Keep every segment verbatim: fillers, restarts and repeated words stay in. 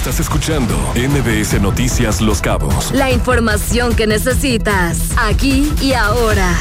Estás escuchando M B S Noticias Los Cabos. La información que necesitas, aquí y ahora.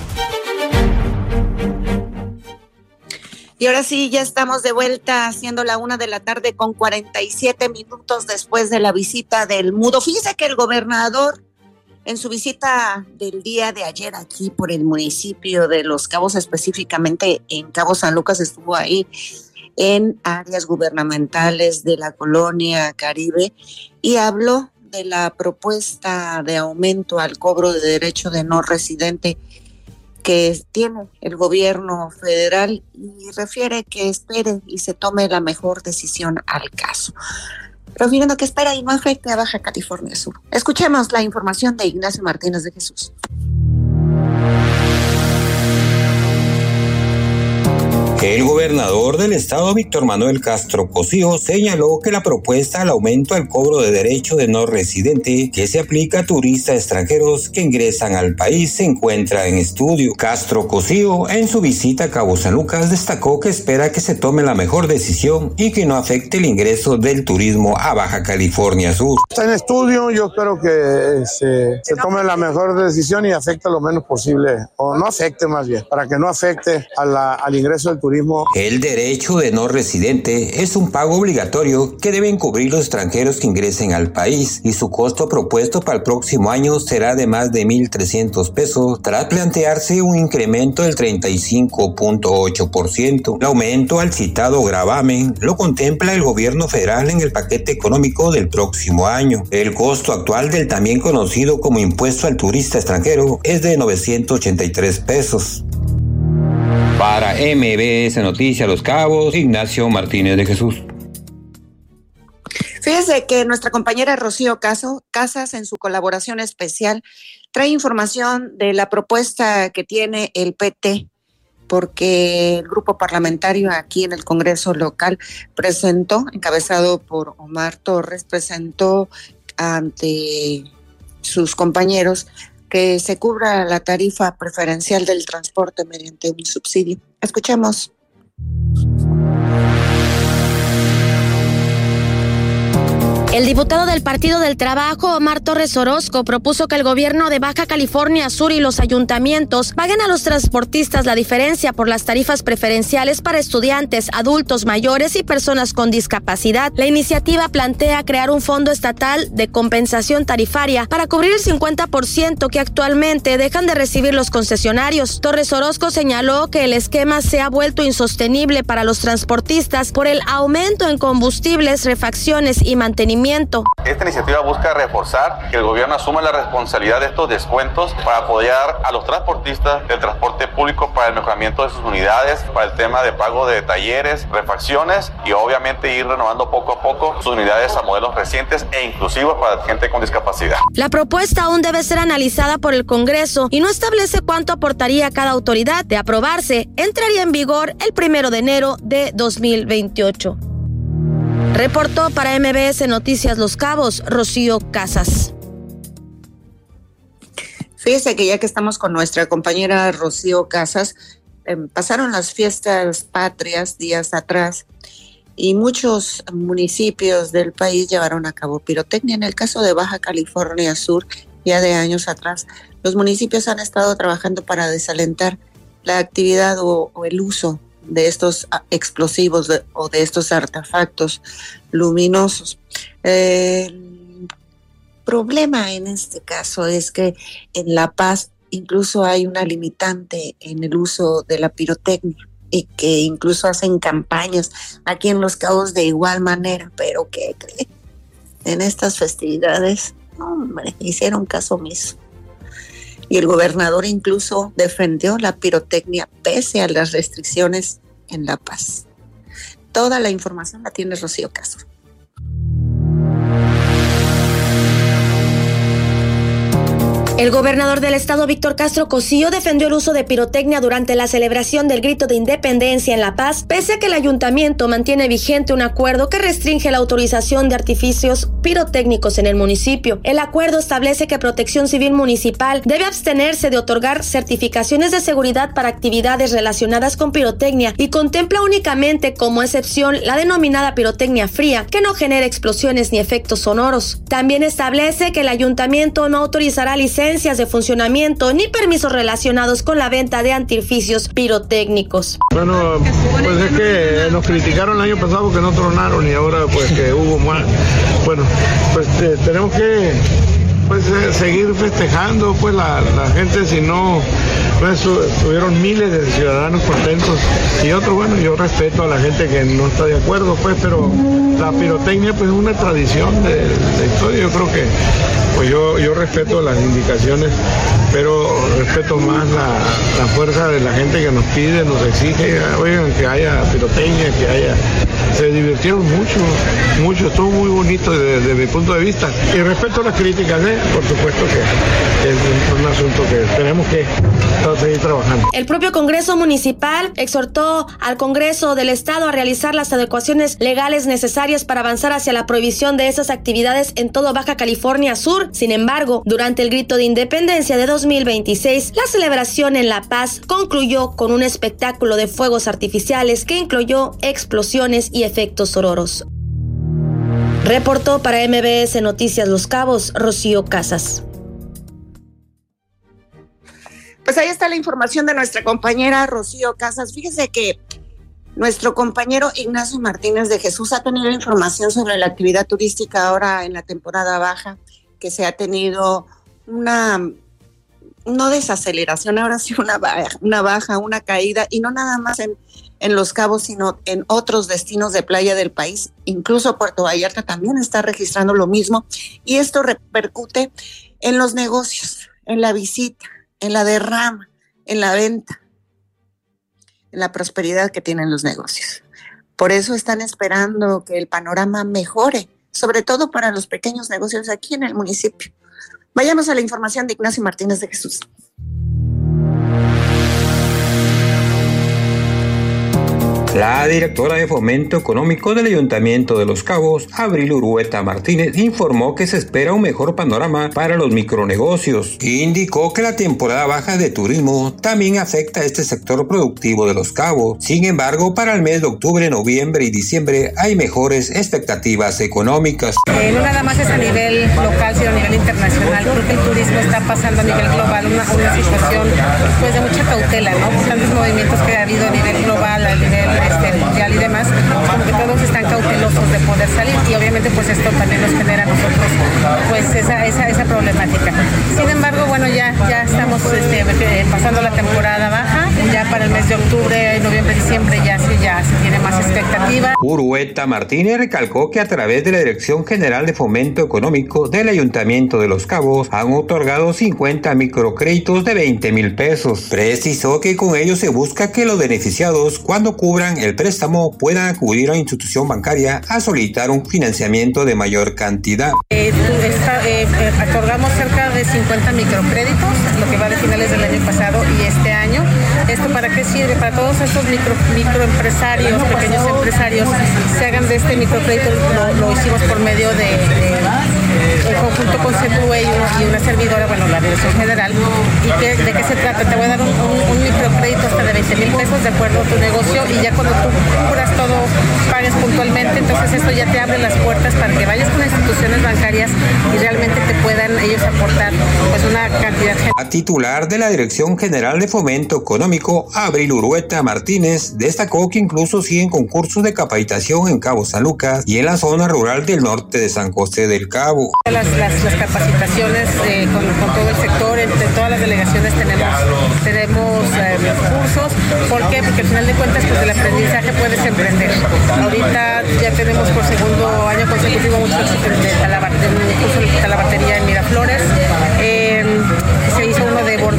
Y ahora sí, ya estamos de vuelta, siendo la una de la tarde con cuarenta y siete minutos después de la visita del Mudo. Fíjese que el gobernador, en su visita del día de ayer aquí por el municipio de Los Cabos, específicamente en Cabo San Lucas, estuvo ahí en áreas gubernamentales de la colonia Caribe y habló de la propuesta de aumento al cobro de derecho de no residente que tiene el gobierno federal y refiere que espere y se tome la mejor decisión al caso. Refiriendo que espera y no afecte a Baja California Sur. Escuchemos la información de Ignacio Martínez de Jesús. El gobernador del estado, Víctor Manuel Castro Cosío, señaló que la propuesta al aumento al cobro de derecho de no residente que se aplica a turistas extranjeros que ingresan al país se encuentra en estudio. Castro Cosío, en su visita a Cabo San Lucas, destacó que espera que se tome la mejor decisión y que no afecte el ingreso del turismo a Baja California Sur. Está en estudio, yo espero que se, se tome la mejor decisión y afecte lo menos posible, o no afecte más bien, para que no afecte a la, al ingreso del turismo. El derecho de no residente es un pago obligatorio que deben cubrir los extranjeros que ingresen al país y su costo propuesto para el próximo año será de más de mil trescientos pesos tras plantearse un incremento del treinta y cinco punto ocho por ciento. El aumento al citado gravamen lo contempla el gobierno federal en el paquete económico del próximo año. El costo actual del también conocido como impuesto al turista extranjero es de novecientos ochenta y tres pesos. Para M B S Noticias Los Cabos, Ignacio Martínez de Jesús. Fíjese que nuestra compañera Rocío Caso, Casas, en su colaboración especial, trae información de la propuesta que tiene el P T, porque el grupo parlamentario aquí en el Congreso local presentó, encabezado por Omar Torres, presentó ante sus compañeros que se cubra la tarifa preferencial del transporte mediante un subsidio. Escuchemos. El diputado del Partido del Trabajo, Omar Torres Orozco, propuso que el gobierno de Baja California Sur y los ayuntamientos paguen a los transportistas la diferencia por las tarifas preferenciales para estudiantes, adultos mayores y personas con discapacidad. La iniciativa plantea crear un fondo estatal de compensación tarifaria para cubrir el cincuenta por ciento que actualmente dejan de recibir los concesionarios. Torres Orozco señaló que el esquema se ha vuelto insostenible para los transportistas por el aumento en combustibles, refacciones y mantenimiento. Esta iniciativa busca reforzar que el gobierno asuma la responsabilidad de estos descuentos para apoyar a los transportistas del transporte público para el mejoramiento de sus unidades, para el tema de pago de talleres, refacciones y obviamente ir renovando poco a poco sus unidades a modelos recientes e inclusivos para gente con discapacidad. La propuesta aún debe ser analizada por el Congreso y no establece cuánto aportaría cada autoridad. De aprobarse, entraría en vigor el primero de enero de dos mil veintiocho. Reportó para M B S Noticias Los Cabos, Rocío Casas. Fíjese que ya que estamos con nuestra compañera Rocío Casas, eh, pasaron las fiestas patrias días atrás y muchos municipios del país llevaron a cabo pirotecnia. En el caso de Baja California Sur, ya de años atrás, los municipios han estado trabajando para desalentar la actividad o, o el uso de estos explosivos de, o de estos artefactos luminosos. Eh, el problema en este caso es que en La Paz incluso hay una limitante en el uso de la pirotecnia y que incluso hacen campañas aquí en Los Cabos de igual manera, pero ¿qué cree? En estas festividades, hombre, hicieron caso omiso. Y el gobernador incluso defendió la pirotecnia pese a las restricciones en La Paz. Toda la información la tiene Rocío Castro. El gobernador del estado, Víctor Castro Cosío, defendió el uso de pirotecnia durante la celebración del Grito de Independencia en La Paz, pese a que el ayuntamiento mantiene vigente un acuerdo que restringe la autorización de artificios pirotécnicos en el municipio. El acuerdo establece que Protección Civil Municipal debe abstenerse de otorgar certificaciones de seguridad para actividades relacionadas con pirotecnia y contempla únicamente como excepción la denominada pirotecnia fría, que no genera explosiones ni efectos sonoros. También establece que el ayuntamiento no autorizará licencias de funcionamiento ni permisos relacionados con la venta de artificios pirotécnicos. Bueno, pues es que nos criticaron el año pasado que no tronaron y ahora pues que hubo más. Bueno, pues eh, tenemos que pues eh, seguir festejando, pues la, la gente, si no, pues tuvieron miles de ciudadanos contentos y otros, bueno, yo respeto a la gente que no está de acuerdo, pues, pero la pirotecnia pues es una tradición de, de historia. Yo creo que pues yo, yo respeto las indicaciones, pero respeto más la, la fuerza de la gente que nos pide, nos exige, oigan, que haya pirotecnia, que haya... Se divirtieron mucho, mucho, estuvo muy bonito desde, desde mi punto de vista. Y respeto las críticas, ¿eh? Por supuesto que es un asunto que tenemos que seguir trabajando. El propio Congreso Municipal exhortó al Congreso del Estado a realizar las adecuaciones legales necesarias para avanzar hacia la prohibición de esas actividades en todo Baja California Sur. Sin embargo, durante el Grito de Independencia de dos mil veintiséis, la celebración en La Paz concluyó con un espectáculo de fuegos artificiales que incluyó explosiones y efectos sonoros. Reportó para M B S Noticias Los Cabos, Rocío Casas. Pues ahí está la información de nuestra compañera Rocío Casas. Fíjese que nuestro compañero Ignacio Martínez de Jesús ha tenido información sobre la actividad turística ahora en la temporada baja, que se ha tenido una, no desaceleración, ahora sí una baja, una baja, una caída, y no nada más en en Los Cabos, sino en otros destinos de playa del país. Incluso Puerto Vallarta también está registrando lo mismo, y esto repercute en los negocios, en la visita, en la derrama, en la venta, en la prosperidad que tienen los negocios. Por eso están esperando que el panorama mejore, sobre todo para los pequeños negocios aquí en el municipio. Vayamos a la información de Ignacio Martínez de Jesús. La directora de Fomento Económico del Ayuntamiento de Los Cabos, Abril Urueta Martínez, informó que se espera un mejor panorama para los micronegocios. Indicó que la temporada baja de turismo también afecta a este sector productivo de Los Cabos. Sin embargo, para el mes de octubre, noviembre y diciembre hay mejores expectativas económicas. Eh, no nada más es a nivel local, sino a nivel internacional. Creo que el turismo está pasando a nivel global una, una situación pues, de mucha cautela, ¿no? Por tantos movimientos que ha habido a nivel global, a nivel este, mundial y demás, como que todos están cautelosos de poder salir, y obviamente pues esto también nos genera a nosotros pues esa, esa, esa problemática. Sin embargo, bueno, ya, ya estamos este, pasando la temporada baja, ya para el mes de octubre, noviembre, diciembre ya, ya se tiene más expectativa. Urueta Martínez recalcó que a través de la Dirección General de Fomento Económico del Ayuntamiento de Los Cabos han otorgado cincuenta microcréditos de veinte mil pesos. Precisó que con ello se busca que los beneficiados, cuando cubran el préstamo, puedan acudir a la institución bancaria a solicitar un financiamiento de mayor cantidad. Eh, está, eh, otorgamos cerca de cincuenta microcréditos, lo que va de finales del año pasado y este año. ¿Esto para qué sirve? Para todos estos micro, microempresarios, pequeños empresarios, se hagan de este microcrédito. Lo, lo hicimos por medio de, de en conjunto con CEPUE y una, y una servidora, bueno, la Dirección General. ¿Y qué, de qué se trata? Te voy a dar un, un, un microcrédito hasta de veinte mil pesos de acuerdo a tu negocio, y ya cuando tú cubras todo, pagues puntualmente, entonces esto ya te abre las puertas para que vayas con instituciones bancarias y realmente te puedan ellos aportar pues una cantidad. La titular de la Dirección General de Fomento Económico, Abril Urueta Martínez, destacó que incluso siguen concursos de capacitación en Cabo San Lucas y en la zona rural del norte de San José del Cabo. Las, las, las capacitaciones eh, con, con todo el sector, entre todas las delegaciones tenemos, tenemos eh, cursos. ¿Por qué? Porque al final de cuentas pues el aprendizaje puedes emprender. Ahorita ya tenemos por segundo año consecutivo mucho éxito de, talabar, de un curso de talabartería en Miraflores. Eh, se hizo uno de bordado,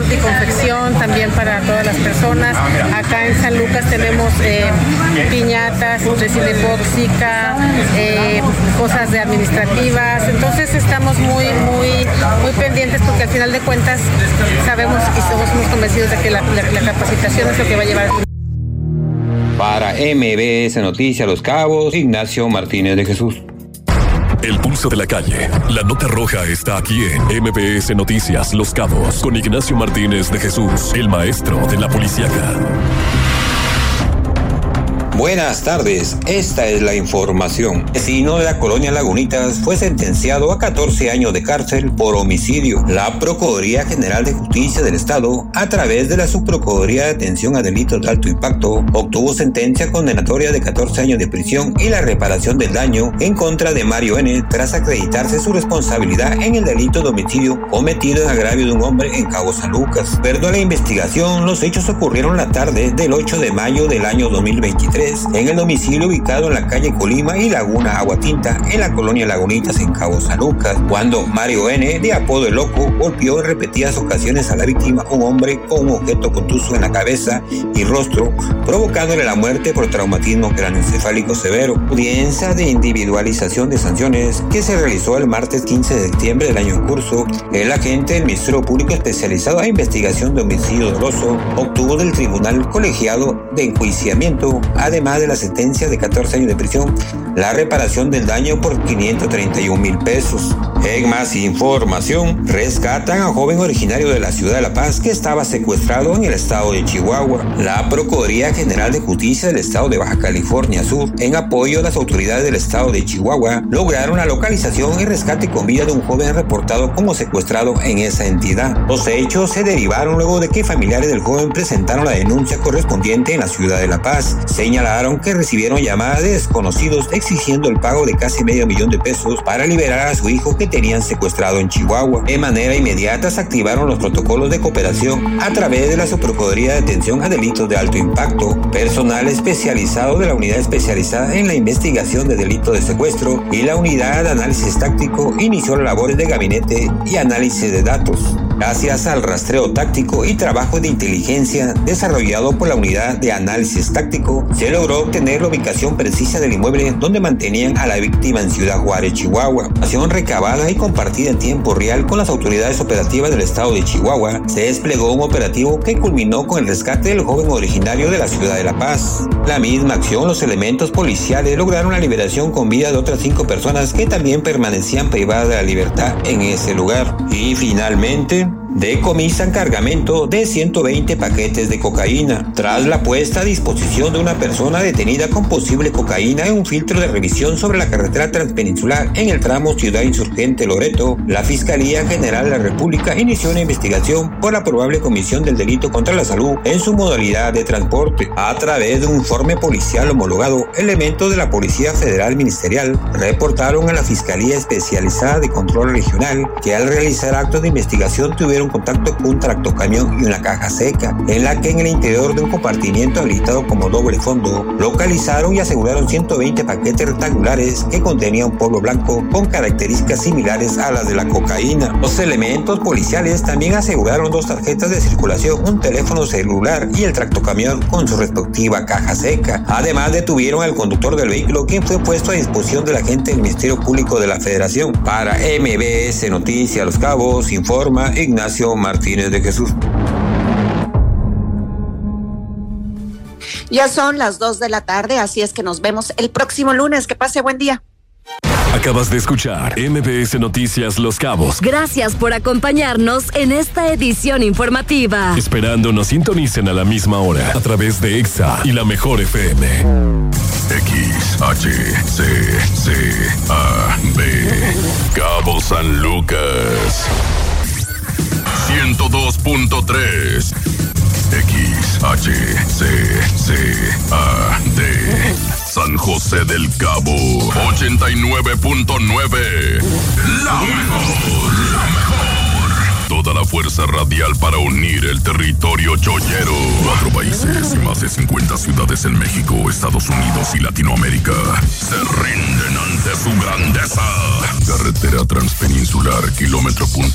corte y confección también para todas las personas. Acá en San Lucas tenemos eh, piñatas, resina epóxica, eh, cosas de administrativas. Entonces estamos muy, muy, muy pendientes porque al final de cuentas sabemos y somos muy convencidos de que la, la, la capacitación es lo que va a llevar. Para M B S Noticias Los Cabos, Ignacio Martínez de Jesús. El pulso de la calle. La nota roja está aquí en M B S Noticias Los Cabos con Ignacio Martínez de Jesús, el maestro de la policíaca. Buenas tardes, esta es la información. El vecino de la colonia Lagunitas fue sentenciado a catorce años de cárcel por homicidio. La Procuraduría General de Justicia del Estado, a través de la Subprocuraduría de Atención a Delitos de Alto Impacto, obtuvo sentencia condenatoria de catorce años de prisión y la reparación del daño en contra de Mario N. tras acreditarse su responsabilidad en el delito de homicidio cometido en agravio de un hombre en Cabo San Lucas. De acuerdo a la investigación, los hechos ocurrieron la tarde del ocho de mayo del año dos mil veintitrés en el domicilio ubicado en la calle Colima y Laguna Agua Tinta, en la colonia Lagunitas en Cabo San Lucas, cuando Mario N., de apodo El Loco, golpeó en repetidas ocasiones a la víctima, un hombre con un objeto contuso en la cabeza y rostro, provocándole la muerte por traumatismo craneoencefálico severo. Audiencia de individualización de sanciones que se realizó el martes quince de septiembre del año en curso, el agente del Ministerio Público especializado a investigación de homicidio doloso obtuvo del Tribunal Colegiado de Enjuiciamiento, además de la sentencia de catorce años de prisión, la reparación del daño por quinientos treinta y un mil pesos. En más información, rescatan a un joven originario de la ciudad de La Paz que estaba secuestrado en el estado de Chihuahua. La Procuraduría General de Justicia del estado de Baja California Sur, en apoyo a las autoridades del estado de Chihuahua, lograron la localización y rescate con vida de un joven reportado como secuestrado en esa entidad. Los hechos se derivaron luego de que familiares del joven presentaron la denuncia correspondiente en la ciudad de La Paz. Señalaron que recibieron llamadas de desconocidos exigiendo el pago de casi medio millón de pesos para liberar a su hijo que tenían secuestrado en Chihuahua. De manera inmediata se activaron los protocolos de cooperación a través de la Subprocuraduría de Atención a Delitos de Alto Impacto, personal especializado de la Unidad Especializada en la Investigación de Delitos de Secuestro y la Unidad de Análisis Táctico inició las labores de gabinete y análisis de datos. Gracias al rastreo táctico y trabajo de inteligencia desarrollado por la Unidad de Análisis Táctico, se logró obtener la ubicación precisa del inmueble donde mantenían a la víctima en Ciudad Juárez, Chihuahua. Acción recabada y compartida en tiempo real con las autoridades operativas del estado de Chihuahua, se desplegó un operativo que culminó con el rescate del joven originario de la ciudad de La Paz. La misma acción, los elementos policiales lograron la liberación con vida de otras cinco personas que también permanecían privadas de la libertad en ese lugar. Y finalmente, decomisan cargamento de ciento veinte paquetes de cocaína. Tras la puesta a disposición de una persona detenida con posible cocaína en un filtro de revisión sobre la carretera transpeninsular en el tramo Ciudad Insurgente Loreto, la Fiscalía General de la República inició una investigación por la probable comisión del delito contra la salud en su modalidad de transporte. A través de un informe policial homologado, elementos de la Policía Federal Ministerial reportaron a la Fiscalía Especializada de Control Regional que al realizar actos de investigación tuvieron contacto con un tractocamión y una caja seca, en la que en el interior de un compartimiento habilitado como doble fondo, localizaron y aseguraron ciento veinte paquetes rectangulares que contenían polvo blanco con características similares a las de la cocaína. Los elementos policiales también aseguraron dos tarjetas de circulación, un teléfono celular y el tractocamión con su respectiva caja seca. Además, detuvieron al conductor del vehículo, quien fue puesto a disposición del agente del Ministerio Público de la Federación. Para M B S Noticias Los Cabos, informa Ignacio Martínez de Jesús. Ya son las dos de la tarde, así es que nos vemos el próximo lunes. Que pase buen día. Acabas de escuchar M B S Noticias Los Cabos. Gracias por acompañarnos en esta edición informativa. Esperando nos sintonicen a la misma hora a través de Exa y la Mejor F M. X, H, C, C, A, B. Cabo San Lucas. ciento dos punto tres. X, H, C, C, A, D. San José del Cabo. ochenta y nueve punto nueve. La mejor, la mejor. Toda la fuerza radial para unir el territorio chollero. Cuatro países y más de cincuenta ciudades en México, Estados Unidos y Latinoamérica se rinden ante su grandeza. Carretera transpeninsular, kilómetro punto